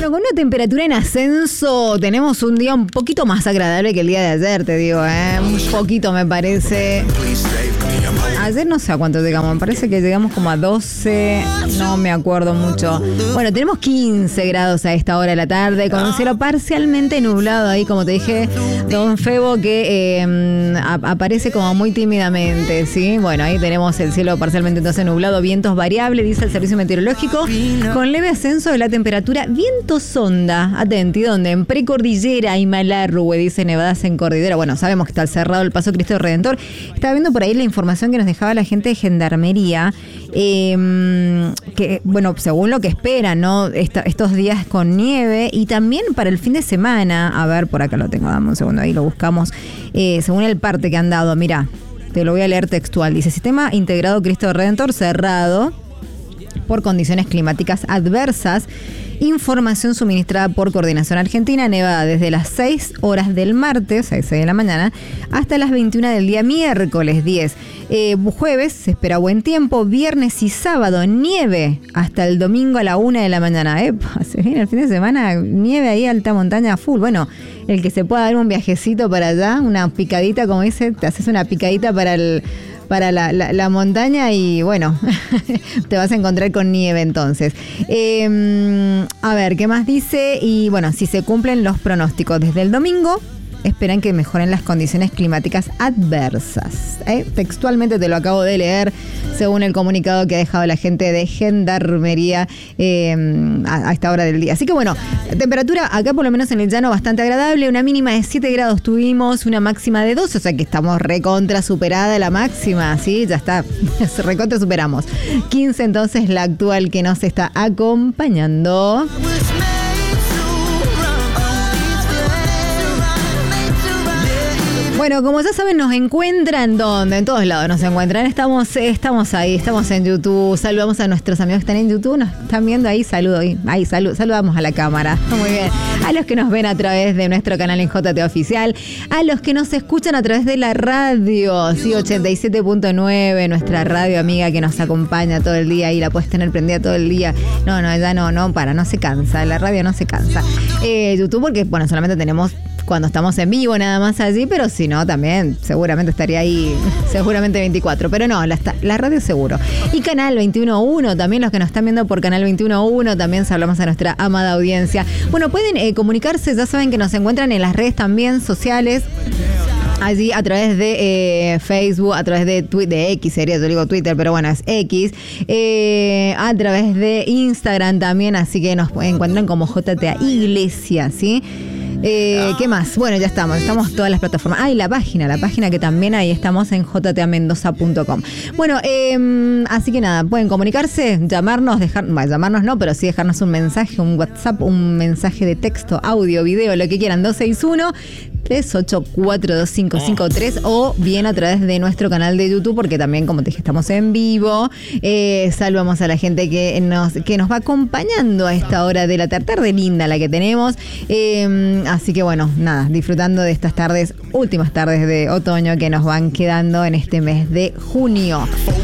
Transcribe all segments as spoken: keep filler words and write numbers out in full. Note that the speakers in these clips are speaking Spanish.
Bueno, con una temperatura en ascenso tenemos un día un poquito más agradable que el día de ayer, te digo, ¿eh? Un poquito me parece. Ayer no sé a cuánto llegamos, me parece que llegamos como a doce, no me acuerdo mucho. Bueno, tenemos quince grados a esta hora de la tarde, con un cielo parcialmente nublado ahí, como te dije, don Febo, que eh, a- aparece como muy tímidamente, ¿sí? Bueno, ahí tenemos el cielo parcialmente entonces nublado, vientos variables, dice el servicio meteorológico, con leve ascenso de la temperatura, viento sonda, atenti, donde en precordillera y Malargüe, dice nevadas en cordillera. Bueno, sabemos que está cerrado el paso Cristo Redentor. Estaba viendo por ahí la información que nos dejaba la gente de Gendarmería, eh, que, bueno, según lo que esperan, ¿no? Esta, estos días con nieve y también para el fin de semana, a ver, por acá lo tengo, dame un segundo, ahí lo buscamos, eh, según el parte que han dado, mira, te lo voy a leer textual, dice, Sistema Integrado Cristo Redentor cerrado por condiciones climáticas adversas. Información suministrada por Coordinación Argentina, nevada desde las seis horas del martes, seis de la mañana, hasta las veintiuna del día miércoles diez. Eh, jueves se espera buen tiempo, viernes y sábado nieve hasta el domingo a la una de la mañana. Eh, se viene el fin de semana, nieve ahí, alta montaña full. Bueno, el que se pueda dar un viajecito para allá, una picadita, como dice, te haces una picadita para el... para la, la, la montaña y bueno, te vas a encontrar con nieve entonces. Eh, a ver, ¿qué más dice? Y bueno, si se cumplen los pronósticos desde el domingo, esperan que mejoren las condiciones climáticas adversas. ¿eh? Textualmente te lo acabo de leer, según el comunicado que ha dejado la gente de Gendarmería eh, a, a esta hora del día. Así que bueno, temperatura acá por lo menos en el llano bastante agradable, una mínima de siete grados tuvimos, una máxima de doce, o sea que estamos recontra superada la máxima, ¿sí? Ya está, recontra superamos. quince entonces la actual que nos está acompañando. Bueno, como ya saben, nos encuentran ¿dónde? En todos lados nos encuentran. Estamos, estamos ahí, estamos en YouTube. Saludamos a nuestros amigos que están en YouTube. Nos están viendo ahí, saludo ahí. Ahí, salud, saludamos a la cámara. Muy bien. A los que nos ven a través de nuestro canal en J T Oficial. A los que nos escuchan a través de la radio. Sí, ochenta y siete punto nueve, nuestra radio amiga que nos acompaña todo el día y la puedes tener prendida todo el día. No, no, ya no, no, para, no se cansa. La radio no se cansa. Eh, YouTube porque, bueno, solamente tenemos cuando estamos en vivo nada más allí, pero si no, también seguramente estaría ahí, seguramente veinticuatro, pero no, la, la radio seguro. Y Canal veintiuno punto uno, también los que nos están viendo por Canal veintiuno punto uno, también saludamos a nuestra amada audiencia. Bueno, pueden eh, comunicarse, ya saben que nos encuentran en las redes también sociales, allí a través de eh, Facebook, a través de Twitter, de X sería, yo digo Twitter, pero bueno, es X, eh, a través de Instagram también, así que nos encuentran como J T A Iglesia, ¿sí? Eh, ¿Qué más? Bueno, ya estamos, estamos todas las plataformas. Ah, y la página, la página que también ahí estamos en j t a mendoza punto com. Bueno, eh, así que nada, pueden comunicarse, llamarnos, dejar, bueno, llamarnos no, pero sí dejarnos un mensaje, un WhatsApp, un mensaje de texto, audio, video, lo que quieran, dos seis uno, tres ocho cuatro, dos cinco cinco tres o bien a través de nuestro canal de YouTube, porque también, como te dije, estamos en vivo. Eh, saludamos a la gente que nos, que nos va acompañando a esta hora de la tarde, tarde linda la que tenemos. Eh, Así que bueno, nada, disfrutando de estas tardes, últimas tardes de otoño que nos van quedando en este mes de junio.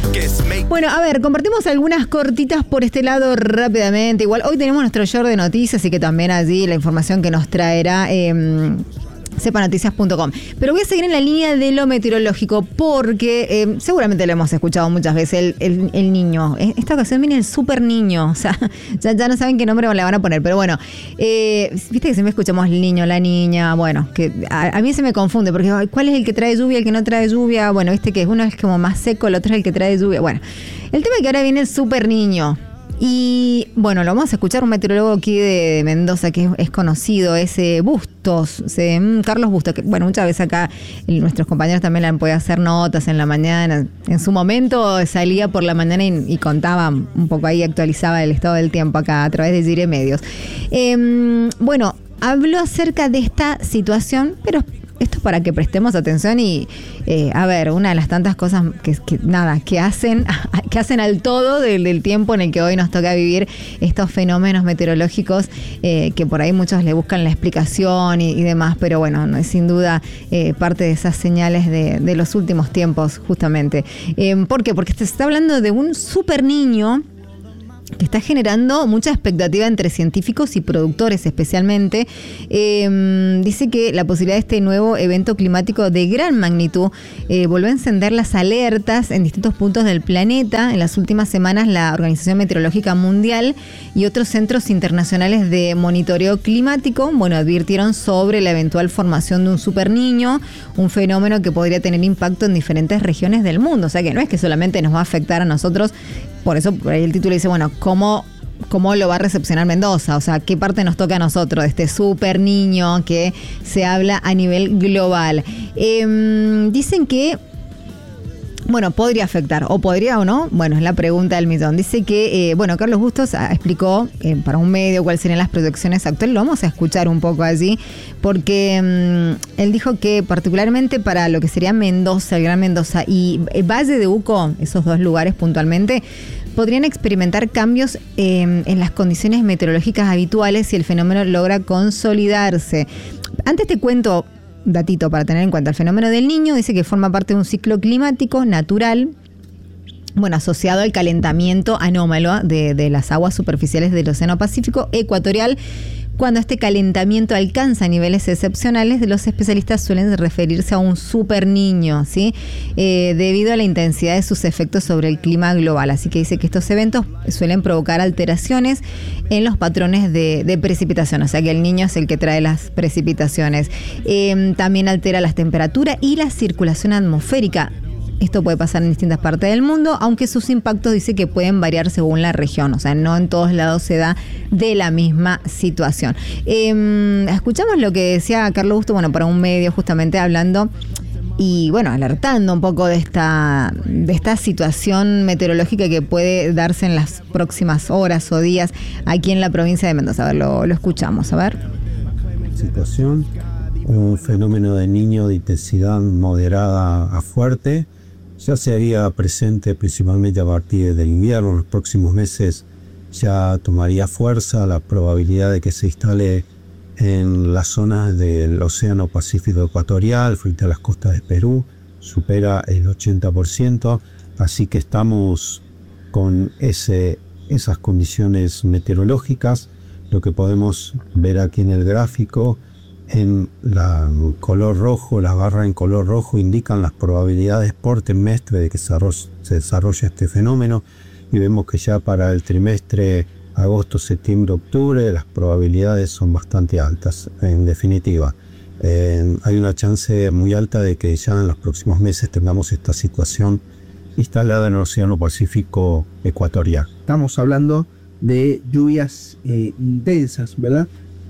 Bueno, a ver, compartimos algunas cortitas por este lado rápidamente. Igual hoy tenemos nuestro short de noticias, así que también allí la información que nos traerá Eh, sepa noticias punto com. Pero voy a seguir en la línea de lo meteorológico porque eh, seguramente lo hemos escuchado muchas veces, el, el, el niño. Esta ocasión viene el super niño. O sea, ya, ya no saben qué nombre le van a poner. Pero bueno, eh, viste que siempre escuchamos el niño, la niña. Bueno, que a, a mí se me confunde porque ay, ¿cuál es el que trae lluvia, el que no trae lluvia? Bueno, viste que uno es como más seco, el otro es el que trae lluvia. Bueno, el tema es que ahora viene el super niño. Y bueno, lo vamos a escuchar un meteorólogo aquí de Mendoza que es, es conocido, es eh, Bustos, se, Carlos Bustos, que bueno, muchas veces acá el, nuestros compañeros también le han podido hacer notas en la mañana. En su momento salía por la mañana y, y contaba un poco ahí, actualizaba el estado del tiempo acá a través de Gire Medios. Eh, bueno, habló acerca de esta situación, pero esto es para que prestemos atención y, eh, a ver, una de las tantas cosas que, que nada, que hacen, que hacen al todo del, del tiempo en el que hoy nos toca vivir estos fenómenos meteorológicos, eh, que por ahí muchos le buscan la explicación y, y demás, pero bueno, no es sin duda eh, parte de esas señales de, de los últimos tiempos, justamente. Eh, ¿Por qué? Porque se está hablando de un super niño que está generando mucha expectativa entre científicos y productores especialmente. Eh, dice que la posibilidad de este nuevo evento climático de gran magnitud eh, volvió a encender las alertas en distintos puntos del planeta. En las últimas semanas la Organización Meteorológica Mundial y otros centros internacionales de monitoreo climático, bueno, advirtieron sobre la eventual formación de un superniño, un fenómeno que podría tener impacto en diferentes regiones del mundo. O sea que no es que solamente nos va a afectar a nosotros. Por eso por ahí el título dice, bueno, ¿cómo, cómo lo va a recepcionar Mendoza? O sea, ¿qué parte nos toca a nosotros de este súper niño que se habla a nivel global? Eh, dicen que, bueno, podría afectar, o podría o no, bueno, es la pregunta del millón. Dice que, eh, bueno, Carlos Bustos explicó eh, para un medio cuáles serían las proyecciones actuales. Lo vamos a escuchar un poco allí, porque mm, él dijo que particularmente para lo que sería Mendoza, el Gran Mendoza y el Valle de Uco, esos dos lugares puntualmente, podrían experimentar cambios eh, en las condiciones meteorológicas habituales si el fenómeno logra consolidarse. Antes te cuento, datito para tener en cuenta, el fenómeno del Niño dice que forma parte de un ciclo climático natural, bueno, asociado al calentamiento anómalo de, de las aguas superficiales del Océano Pacífico ecuatorial. Cuando este calentamiento alcanza niveles excepcionales, los especialistas suelen referirse a un super niño, ¿sí? Eh, debido a la intensidad de sus efectos sobre el clima global. Así que dice que estos eventos suelen provocar alteraciones en los patrones de, de precipitación. O sea que el niño es el que trae las precipitaciones. Eh, también altera las temperaturas y la circulación atmosférica. Esto puede pasar en distintas partes del mundo, aunque sus impactos dice que pueden variar según la región, o sea, no en todos lados se da de la misma situación. Eh, escuchamos lo que decía Carlos Bustos, bueno, para un medio justamente hablando y, bueno, alertando un poco de esta, de esta situación meteorológica que puede darse en las próximas horas o días aquí en la provincia de Mendoza. A ver, lo, lo escuchamos, a ver. Situación, un fenómeno de Niño de intensidad moderada a fuerte. Ya se haría presente principalmente a partir del invierno. En los próximos meses ya tomaría fuerza la probabilidad de que se instale en las zonas del Océano Pacífico Ecuatorial, frente a las costas de Perú, supera el ochenta por ciento, así que estamos con ese, esas condiciones meteorológicas. Lo que podemos ver aquí en el gráfico, en la color rojo, las barras en color rojo indican las probabilidades por trimestre de que se desarrolle este fenómeno, y vemos que ya para el trimestre agosto, septiembre, octubre las probabilidades son bastante altas. En definitiva, eh, hay una chance muy alta de que ya en los próximos meses tengamos esta situación instalada en el Océano Pacífico Ecuatorial. Estamos hablando de lluvias eh, intensas, ¿verdad?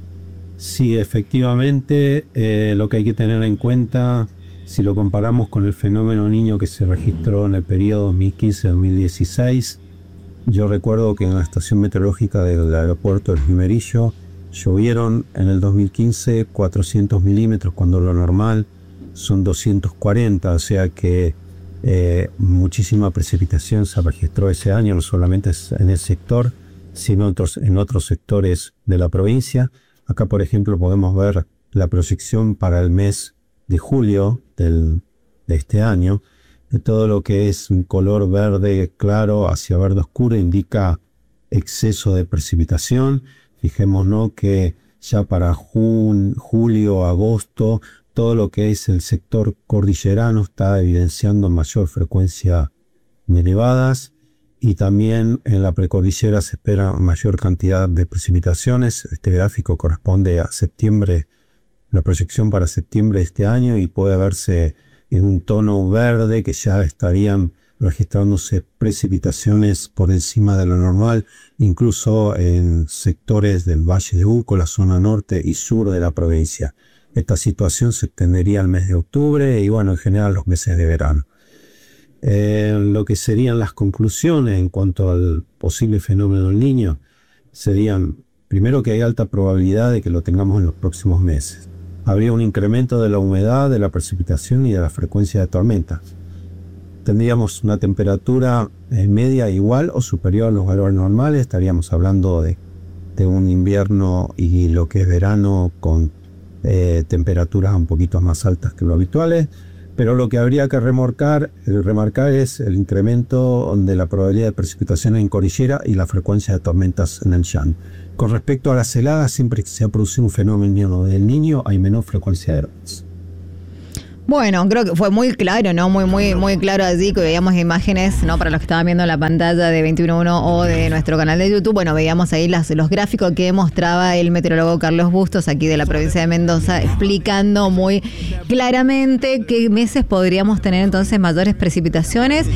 Sí, efectivamente, eh, lo que hay que tener en cuenta, si lo comparamos con el fenómeno Niño que se registró en el periodo dos mil quince a dos mil dieciséis, yo recuerdo que en la estación meteorológica del aeropuerto del Pimerillo llovieron en el dos mil quince cuatrocientos milímetros, cuando lo normal son doscientos cuarenta, o sea que eh, muchísima precipitación se registró ese año, no solamente en el sector, sino otros, en otros sectores de la provincia. Acá, por ejemplo, podemos ver la proyección para el mes de julio del, de este año. Todo lo que es un color verde claro hacia verde oscuro indica exceso de precipitación. Fijémonos que ya para jun, julio, agosto, todo lo que es el sector cordillerano está evidenciando mayor frecuencia de nevadas. Y también en la precordillera se espera mayor cantidad de precipitaciones. Este gráfico corresponde a septiembre, la proyección para septiembre de este año, y puede verse en un tono verde que ya estarían registrándose precipitaciones por encima de lo normal, incluso en sectores del Valle de Uco, la zona norte y sur de la provincia. Esta situación se extendería al mes de octubre y, bueno, en general los meses de verano. Eh, lo que serían las conclusiones en cuanto al posible fenómeno del Niño serían, primero, que hay alta probabilidad de que lo tengamos en los próximos meses. Habría un incremento de la humedad, de la precipitación y de la frecuencia de tormentas. Tendríamos una temperatura eh, media igual o superior a los valores normales. Estaríamos hablando de, de un invierno y lo que es verano con eh, temperaturas un poquito más altas que lo habituales. Pero lo que habría que remarcar, remarcar es el incremento de la probabilidad de precipitación en cordillera y la frecuencia de tormentas en el llano. Con respecto a las heladas, siempre que se ha producido un fenómeno del Niño, hay menor frecuencia de heladas. Bueno, creo que fue muy claro, ¿no? Muy, muy, muy claro allí, que veíamos imágenes, ¿no? Para los que estaban viendo la pantalla de veintiuno uno o de nuestro canal de YouTube, bueno, veíamos ahí las, los gráficos que mostraba el meteorólogo Carlos Bustos, aquí de la provincia de Mendoza, explicando muy claramente qué meses podríamos tener entonces mayores precipitaciones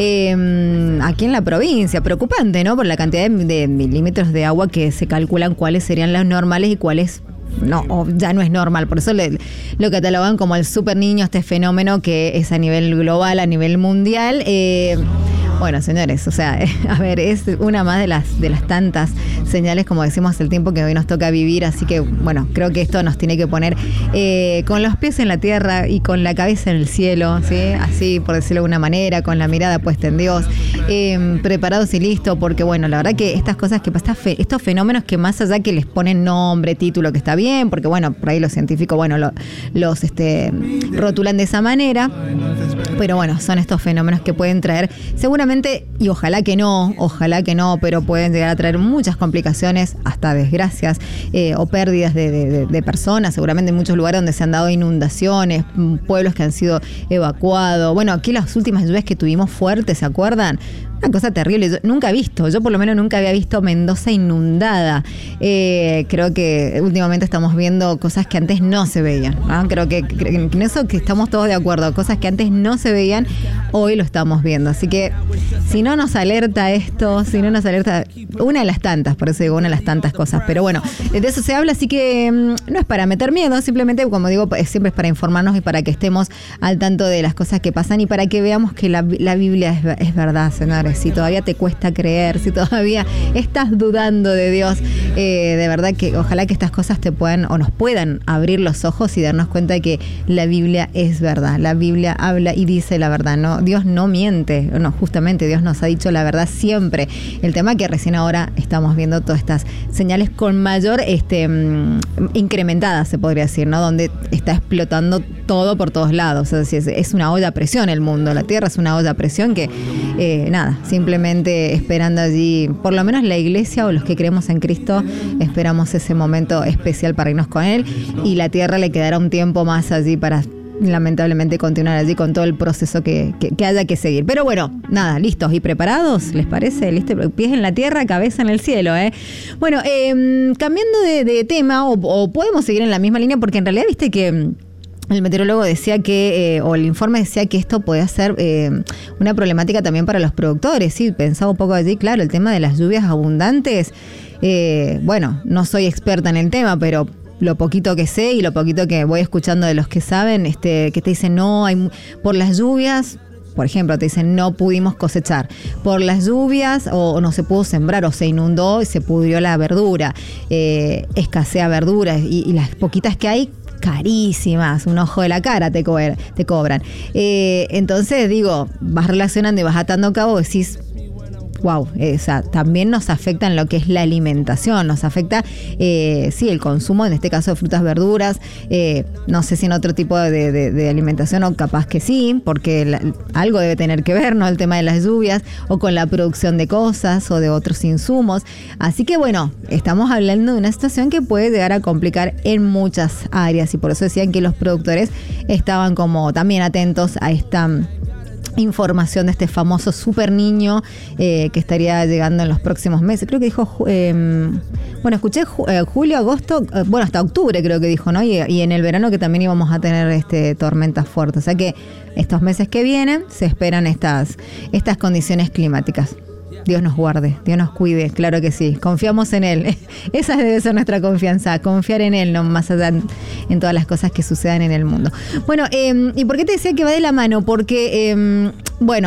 eh, aquí en la provincia. Preocupante, ¿no? Por la cantidad de, de milímetros de agua que se calculan cuáles serían las normales y cuáles no, ya no es normal. Por eso le, lo catalogan como el super niño, este fenómeno que es a nivel global, a nivel mundial. Eh, bueno, señores, o sea, a ver, es una más de las de las tantas señales, como decimos, el tiempo que hoy nos toca vivir. Así que, bueno, creo que esto nos tiene que poner eh, con los pies en la tierra y con la cabeza en el cielo, ¿sí? Así, por decirlo de alguna manera, con la mirada puesta en Dios, eh, preparados y listos, porque, bueno, la verdad que estas cosas que pasan, estos fenómenos que más allá que les ponen nombre, título, que está bien, porque, bueno, por ahí los científicos, bueno, lo, los este, rotulan de esa manera, pero, bueno, son estos fenómenos que pueden traer, seguramente, y ojalá que no, ojalá que no, pero pueden llegar a traer muchas complicaciones, hasta desgracias eh, o pérdidas de, de, de personas, seguramente en muchos lugares donde se han dado inundaciones, pueblos que han sido evacuados. Bueno, aquí las últimas lluvias que tuvimos fuertes, ¿se acuerdan? Una cosa terrible, yo nunca he visto, yo por lo menos nunca había visto Mendoza inundada. Eh, creo que últimamente estamos viendo cosas que antes no se veían, ¿no? Creo que, que en eso que estamos todos de acuerdo, cosas que antes no se veían, hoy lo estamos viendo. Así que si no nos alerta esto, si no nos alerta, una de las tantas, por eso digo, una de las tantas cosas. Pero bueno, de eso se habla, así que no es para meter miedo, simplemente, como digo, siempre es para informarnos y para que estemos al tanto de las cosas que pasan y para que veamos que la, la Biblia es, es verdad, señores. Si todavía te cuesta creer, si todavía estás dudando de Dios, eh, de verdad que ojalá que estas cosas te puedan o nos puedan abrir los ojos y darnos cuenta de que la Biblia es verdad. La Biblia habla y dice la verdad, ¿no? Dios no miente, no, justamente Dios nos ha dicho la verdad siempre. El tema que recién ahora estamos viendo todas estas señales con mayor este, incrementadas, se podría decir, ¿no? Donde está explotando todo por todos lados. O sea, es, es una olla a presión el mundo, la Tierra es una olla a presión que, eh, nada, simplemente esperando allí, por lo menos la iglesia o los que creemos en Cristo, esperamos ese momento especial para irnos con Él, y la Tierra le quedará un tiempo más allí para lamentablemente continuar allí con todo el proceso que, que, que haya que seguir. Pero bueno, nada, listos y preparados, ¿les parece? ¿Listo? Pies en la tierra, cabeza en el cielo, ¿eh? Bueno, eh, cambiando de, de tema, o, o podemos seguir en la misma línea, porque en realidad viste que el meteorólogo decía que, eh, o el informe decía que esto podía ser eh, una problemática también para los productores. Sí, pensaba un poco allí, claro, el tema de las lluvias abundantes. Eh, bueno, no soy experta en el tema, pero lo poquito que sé y lo poquito que voy escuchando de los que saben, este, que te dicen, no, hay por las lluvias, por ejemplo, te dicen, no pudimos cosechar. Por las lluvias, o no se pudo sembrar, o se inundó y se pudrió la verdura. Eh, escasea verduras, y, y las poquitas que hay, carísimas, un ojo de la cara te, co- te cobran. Eh, entonces, digo, vas relacionando y vas atando cabo, decís, wow, eh, o sea, también nos afecta en lo que es la alimentación, nos afecta, eh, sí, el consumo, en este caso de frutas, verduras, eh, no sé si en otro tipo de, de, de alimentación, o capaz que sí, porque la, algo debe tener que ver, ¿no? El tema de las lluvias, o con la producción de cosas, o de otros insumos. Así que bueno, estamos hablando de una situación que puede llegar a complicar en muchas áreas, y por eso decían que los productores estaban como también atentos a esta información de este famoso super niño eh, que estaría llegando en los próximos meses. Creo que dijo, eh, bueno, escuché ju- eh, julio, agosto, eh, bueno, hasta octubre creo que dijo, ¿no? Y, y en el verano que también íbamos a tener este tormentas fuertes. O sea que estos meses que vienen se esperan estas, estas condiciones climáticas. Dios nos guarde, Dios nos cuide, claro que sí, confiamos en Él. Esa debe ser nuestra confianza, confiar en Él, no más allá en, en todas las cosas que sucedan en el mundo. Bueno, eh, ¿y por qué te decía que va de la mano? Porque, eh, bueno,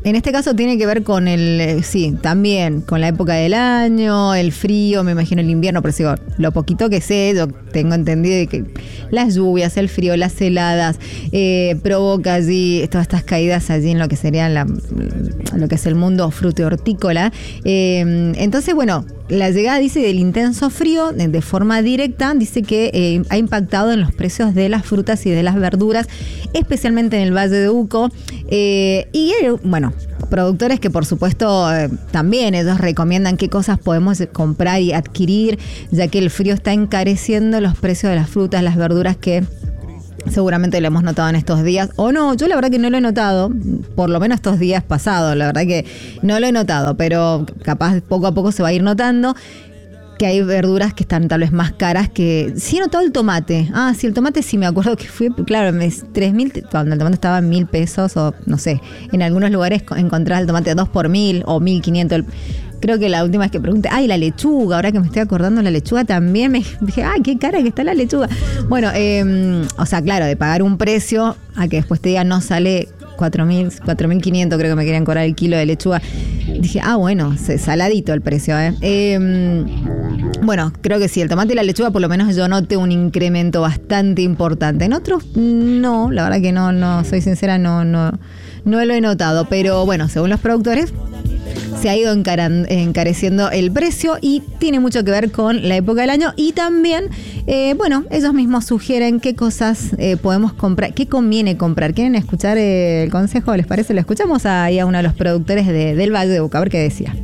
en este caso tiene que ver con el, eh, sí, también con la época del año, el frío, me imagino el invierno, pero sigo, lo poquito que sé, yo tengo entendido de que las lluvias, el frío, las heladas, eh, provoca allí todas estas caídas allí en lo que sería la, lo que es el mundo frutihortícola. Eh, entonces, bueno, la llegada, dice, del intenso frío, de, de forma directa, dice que eh, ha impactado en los precios de las frutas y de las verduras, especialmente en el Valle de Uco. Eh, y, eh, bueno, productores que, por supuesto, eh, también ellos recomiendan qué cosas podemos comprar y adquirir, ya que el frío está encareciendo los precios de las frutas, las verduras, que seguramente lo hemos notado en estos días, o no, yo la verdad que no lo he notado, por lo menos estos días pasados, la verdad que no lo he notado, pero capaz poco a poco se va a ir notando que hay verduras que están tal vez más caras que... Sí he notado el tomate, ah, sí, el tomate sí me acuerdo que fue, claro, tres mil, cuando el tomate estaba en mil pesos, o no sé, en algunos lugares encontrás el tomate dos por mil o mil quinientos. Creo que la última vez que pregunté, ay, la lechuga, ahora que me estoy acordando, la lechuga también, me dije, ay, qué cara que está la lechuga. Bueno, eh, o sea, claro, de pagar un precio a que después te diga no sale cuatro mil, cuatro mil quinientos, creo que me querían cobrar el kilo de lechuga. Dije, ah, bueno, saladito el precio, ¿eh? eh bueno, creo que sí, el tomate y la lechuga por lo menos yo noté un incremento bastante importante. En otros, no, la verdad que no, no, soy sincera, no, no, no lo he notado. Pero bueno, según los productores, se ha ido encaran, encareciendo el precio y tiene mucho que ver con la época del año. Y también, eh, bueno, ellos mismos sugieren qué cosas eh, podemos comprar, qué conviene comprar. ¿Quieren escuchar eh, el consejo? ¿Les parece? Lo escuchamos ahí a uno de los productores de, del Valle de Uco, a ver qué decía.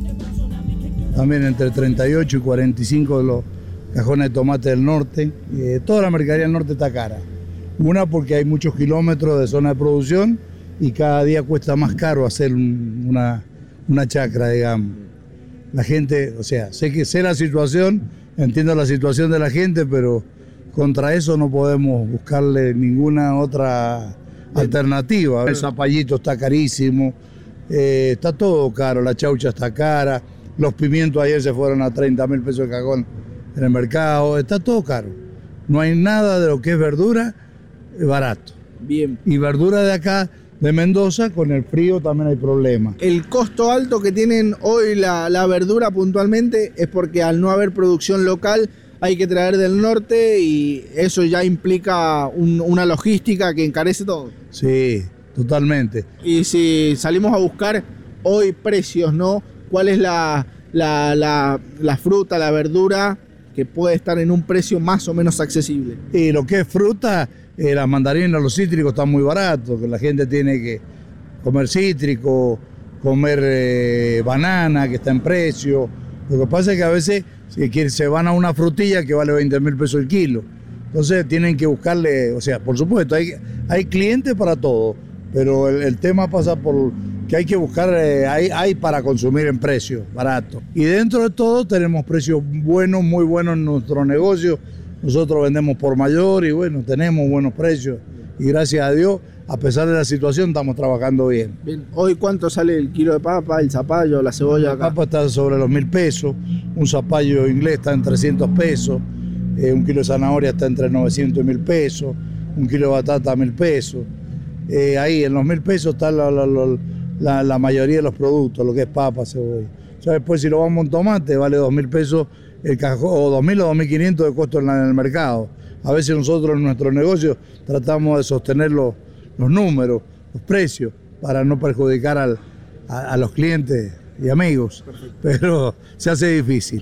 También entre treinta y ocho y cuarenta y cinco de los cajones de tomate del norte. Eh, toda la mercadería del norte está cara. Una, porque hay muchos kilómetros de zona de producción y cada día cuesta más caro hacer un, una... una chacra, digamos. La gente, o sea, sé que sé la situación, entiendo la situación de la gente, pero contra eso no podemos buscarle ninguna otra alternativa. El zapallito está carísimo, eh, está todo caro, la chaucha está cara, los pimientos ayer se fueron a treinta mil pesos el cajón en el mercado, está todo caro. No hay nada de lo que es verdura barato. Bien. Y verdura de acá, de Mendoza, con el frío también hay problemas. El costo alto que tienen hoy la, la verdura puntualmente es porque al no haber producción local hay que traer del norte y eso ya implica un, una logística que encarece todo. Sí, totalmente. Y si salimos a buscar hoy precios, ¿no? ¿Cuál es la, la, la, la fruta, la verdura que puede estar en un precio más o menos accesible? Y lo que es fruta... Eh, las mandarinas, los cítricos están muy baratos, que la gente tiene que comer cítrico, comer eh, banana, que está en precio. Lo que pasa es que a veces se, se van a una frutilla que vale veinte mil pesos el kilo. Entonces tienen que buscarle, o sea, por supuesto, hay, hay clientes para todo, pero el, el tema pasa por que hay que buscar, eh, hay, hay para consumir en precio, barato. Y dentro de todo tenemos precios buenos, muy buenos en nuestro negocio. Nosotros vendemos por mayor y bueno, tenemos buenos precios y gracias a Dios, a pesar de la situación, estamos trabajando bien. Bien. Hoy, ¿cuánto sale el kilo de papa, el zapallo, la cebolla acá? La papa está sobre los mil pesos, un zapallo inglés está en trescientos pesos, eh, un kilo de zanahoria está entre novecientos y mil pesos, un kilo de batata mil pesos. Eh, ahí en los mil pesos está la, la, la, la, la mayoría de los productos, lo que es papa, cebolla. O sea, después si lo vamos a un tomate, vale dos mil pesos el cajón, o dos mil o dos mil quinientos de costo en, la, en el mercado. A veces nosotros en nuestro negocio tratamos de sostener los, los números, los precios, para no perjudicar al, a, a los clientes y amigos. Perfecto. Pero se hace difícil.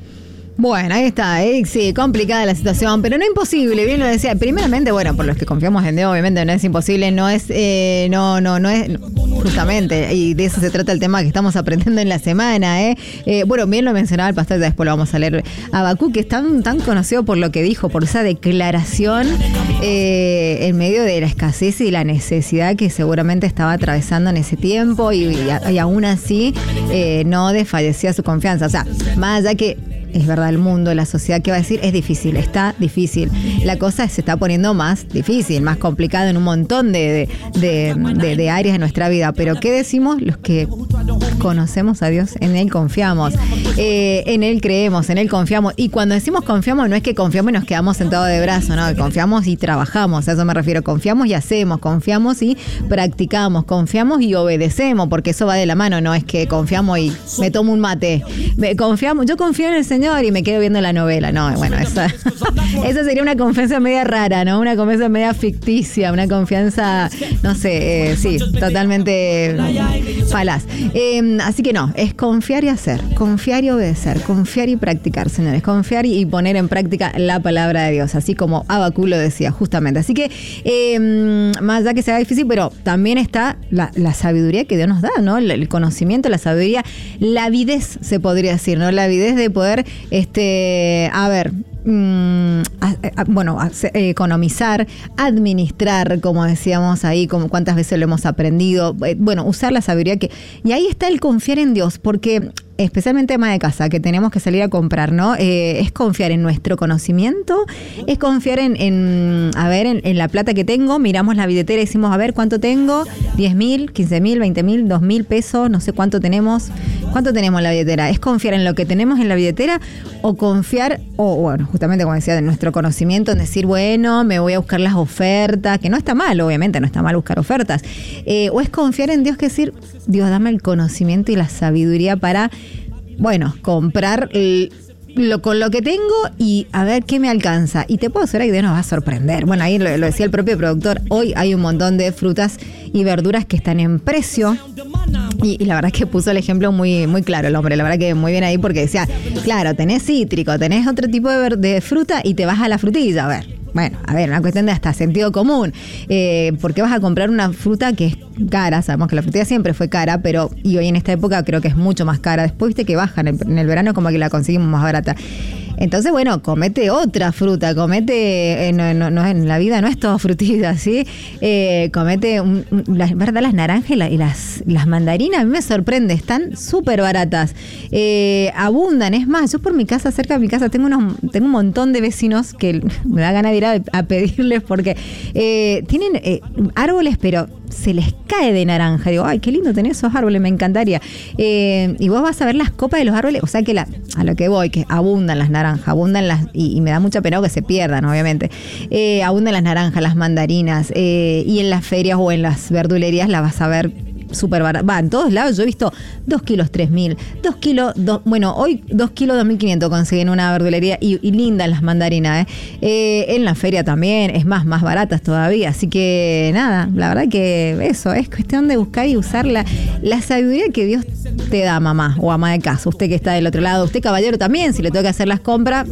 Bueno, ahí está, ¿eh? Sí, complicada la situación, pero no imposible, bien lo decía. Primeramente, bueno, por los que confiamos en Dios, obviamente no es imposible, no es, eh, no, no, no es, justamente, y de eso se trata el tema que estamos aprendiendo en la semana, ¿eh? eh bueno, bien lo mencionaba el pastor, después lo vamos a leer. Habacuc, que es tan, tan conocido por lo que dijo, por esa declaración eh, en medio de la escasez y la necesidad que seguramente estaba atravesando en ese tiempo, y, y, y aún así eh, no desfallecía su confianza. O sea, más allá que es verdad, el mundo, la sociedad, ¿qué va a decir? Es difícil, está difícil. La cosa se está poniendo más difícil, más complicada en un montón de, de, de, de, de áreas de nuestra vida. Pero ¿qué decimos los que conocemos a Dios? En Él confiamos, eh, en Él creemos, en Él confiamos. Y cuando decimos confiamos, no es que confiamos y nos quedamos sentados de brazo, no, confiamos y trabajamos, a eso me refiero. Confiamos y hacemos, confiamos y practicamos, confiamos y obedecemos, porque eso va de la mano, no es que confiamos y me tomo un mate. Me, confiamos, yo confío en el Señor y me quedo viendo la novela. No, bueno, esa, esa sería una confianza media rara, ¿no? Una confianza media ficticia, una confianza, no sé, eh, sí, totalmente falaz. Eh, así que no, es confiar y hacer, confiar y obedecer, confiar y practicar, señores, confiar y, y poner en práctica la palabra de Dios, así como Habacuc lo decía, justamente. Así que, eh, más allá que sea difícil, pero también está la, la sabiduría que Dios nos da, ¿no? El, el conocimiento, la sabiduría, la avidez, se podría decir, ¿no? La avidez de poder Este, a ver, mmm, a, a, bueno, a, a, economizar, administrar, como decíamos ahí, como cuántas veces lo hemos aprendido, eh, bueno, usar la sabiduría que, y ahí está el confiar en Dios, porque especialmente ama de casa, que tenemos que salir a comprar, ¿no? Eh, es confiar en nuestro conocimiento, es confiar en, en a ver, en, en la plata que tengo, miramos la billetera y decimos, a ver, ¿cuánto tengo? diez mil, quince mil, veinte mil, dos mil pesos, no sé cuánto tenemos. ¿Cuánto tenemos en la billetera? ¿Es confiar en lo que tenemos en la billetera o confiar, o bueno, justamente como decía, en nuestro conocimiento, en decir, bueno, me voy a buscar las ofertas, que no está mal, obviamente, no está mal buscar ofertas, eh, o es confiar en Dios, que decir, Dios, dame el conocimiento y la sabiduría para, bueno, comprar el, lo, con lo que tengo y a ver qué me alcanza. Y te puedo asegurar que Dios nos va a sorprender. Bueno, ahí lo, lo decía el propio productor, hoy hay un montón de frutas y verduras que están en precio. Y, y la verdad es que puso el ejemplo muy, muy claro el hombre, la verdad que muy bien ahí, porque decía, claro, tenés cítrico, tenés otro tipo de, ver, de fruta y te vas a la frutilla, a ver. Bueno, a ver, una cuestión de hasta sentido común. Eh, ¿Por qué vas a comprar una fruta que es cara? Sabemos que la frutilla siempre fue cara, pero y hoy en esta época creo que es mucho más cara. Después viste que bajan, en el, en el verano como que la conseguimos más barata. Entonces, bueno, comete otra fruta, comete, eh, no, no, no, en la vida no es todo frutilla, ¿sí? Eh, comete, un, un, las, ¿verdad? Las naranjas y, la, y las, las mandarinas, a mí me sorprende, están súper baratas, eh, abundan, es más, yo por mi casa, cerca de mi casa, tengo, unos, tengo un montón de vecinos que me da ganas de ir a, a pedirles porque eh, tienen eh, árboles, pero se les cae de naranja. Digo, ay, qué lindo tener esos árboles, me encantaría. Eh, y vos vas a ver las copas de los árboles, o sea que la, a lo que voy, que abundan las naranjas, abundan las, y, y me da mucha pena que se pierdan, obviamente. Eh, abundan las naranjas, las mandarinas, eh, y en las ferias o en las verdulerías las vas a ver súper barato. Va, en todos lados yo he visto dos kilos tres mil, dos kilos, dos, bueno, hoy dos kilos dos mil quinientos conseguí en una verdulería y, y lindas las mandarinas, ¿eh? Eh, en la feria también, es más, más baratas todavía. Así que nada, la verdad que eso, es cuestión de buscar y usar la, la sabiduría que Dios te da, mamá o ama de casa. Usted que está del otro lado, usted caballero también, si le toca hacer las compras,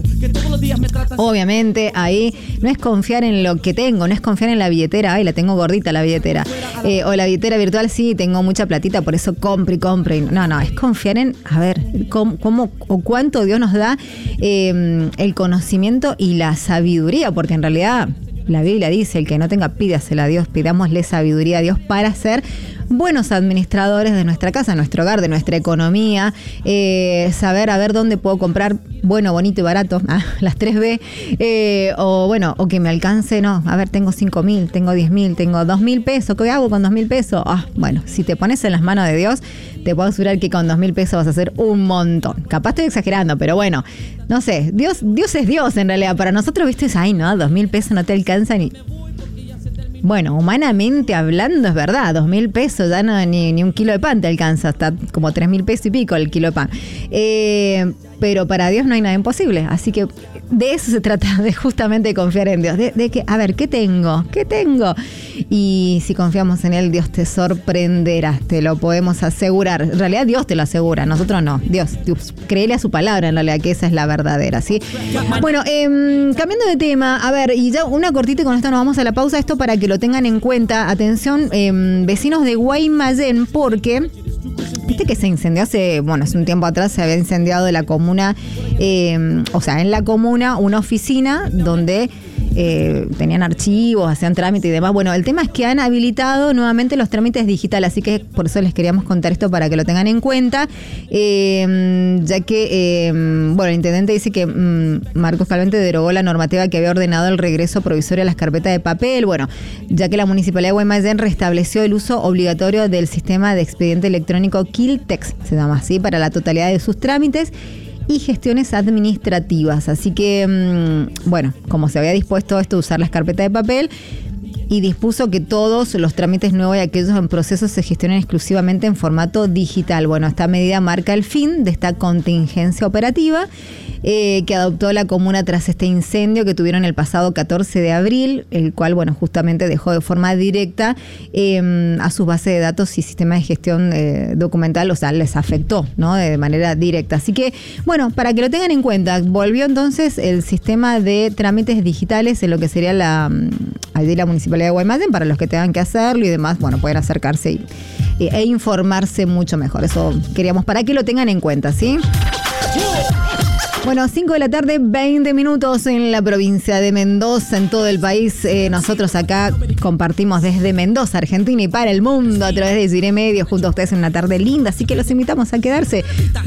obviamente ahí no es confiar en lo que tengo, no es confiar en la billetera, ay, la tengo gordita la billetera, eh, o la billetera virtual, sí, tengo mucha platita, por eso compre y compre. No, no, es confiar en, a ver, cómo, cómo o cuánto Dios nos da eh, el conocimiento y la sabiduría, porque en realidad la Biblia dice, el que no tenga, pídasela a Dios, pidámosle sabiduría a Dios para ser buenos administradores de nuestra casa, nuestro hogar, de nuestra economía, eh, saber a ver dónde puedo comprar bueno, bonito y barato, ah, las tres B, eh, o bueno, o que me alcance, no, a ver, tengo cinco mil, tengo diez mil, tengo dos mil pesos, ¿qué hago con dos mil pesos? Ah, bueno, si te pones en las manos de Dios, te puedo asegurar que con dos mil pesos vas a hacer un montón. Capaz estoy exagerando, pero bueno, no sé, Dios, Dios es Dios en realidad. Para nosotros, viste, es, ay, no, dos mil pesos no te alcanzan y... Bueno, humanamente hablando es verdad, dos mil pesos ya no, ni, ni un kilo de pan te alcanza, hasta como tres mil pesos y pico el kilo de pan. Eh, pero para Dios no hay nada imposible, así que de eso se trata, de justamente confiar en Dios, de, de que, a ver, ¿qué tengo? ¿Qué tengo? Y si confiamos en Él, Dios te sorprenderá, te lo podemos asegurar. En realidad Dios te lo asegura, nosotros no. Dios, Dios créele a su palabra en realidad, que esa es la verdadera, ¿sí? Bueno, eh, cambiando de tema, a ver, y ya una cortita y con esto nos vamos a la pausa, esto para que lo tengan en cuenta. Atención, eh, vecinos de Guaymallén, porque... Viste que se incendió hace, bueno, hace un tiempo atrás se había incendiado de la comuna, eh, o sea, en la comuna una oficina donde eh, tenían archivos, hacían trámites y demás. Bueno, el tema es que han habilitado nuevamente los trámites digitales, así que por eso les queríamos contar esto para que lo tengan en cuenta, eh, ya que, eh, bueno, el intendente dice que mm, Marcos Calvente derogó la normativa que había ordenado el regreso provisorio a las carpetas de papel, bueno, ya que la Municipalidad de Guaymallén restableció el uso obligatorio del sistema de expediente electrónico Quiltex, se llama así, para la totalidad de sus trámites y gestiones administrativas. Así que, mmm, bueno, como se había dispuesto esto de usar las carpetas de papel, y dispuso que todos los trámites nuevos y aquellos en proceso se gestionen exclusivamente en formato digital. Bueno, esta medida marca el fin de esta contingencia operativa eh, que adoptó la comuna tras este incendio que tuvieron el pasado catorce de abril, el cual, bueno, justamente dejó de forma directa eh, a sus bases de datos y sistemas de gestión eh, documental, o sea, les afectó, ¿no?, de manera directa. Así que, bueno, para que lo tengan en cuenta, volvió entonces el sistema de trámites digitales en lo que sería la, allí la Municipalidad de Guaymallén, para los que tengan que hacerlo y demás, bueno, pueden acercarse y, e, e informarse mucho mejor. Eso queríamos para que lo tengan en cuenta, ¿sí? Bueno, cinco de la tarde, veinte minutos en la provincia de Mendoza, en todo el país. Eh, nosotros acá compartimos desde Mendoza, Argentina y para el mundo a través de Cine Medio junto a ustedes en una tarde linda, así que los invitamos a quedarse.